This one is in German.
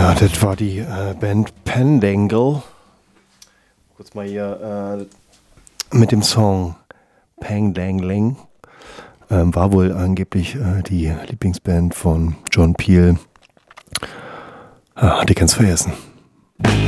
Ja, das war die Band Pendangle. Kurz mal hier mit dem Song Pang Dangling. War wohl angeblich die Lieblingsband von John Peel. Hatte ich ganz vergessen.